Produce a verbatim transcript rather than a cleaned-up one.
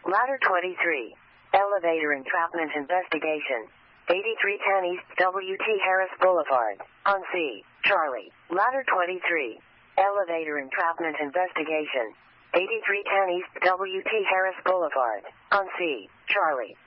Ladder twenty-three. Elevator entrapment investigation. eighty-three ten East W T Harris Boulevard. On C. Charlie. Ladder twenty-three. Elevator entrapment investigation. eighty-three ten East W T Harris Boulevard. On C. Charlie.